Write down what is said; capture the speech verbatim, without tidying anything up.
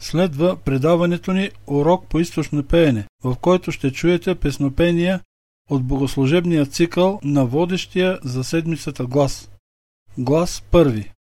Следва предаването ни Урок по източно пеене, в който ще чуете песнопения от богослужебния цикъл на водещия за седмицата глас. Глас първи.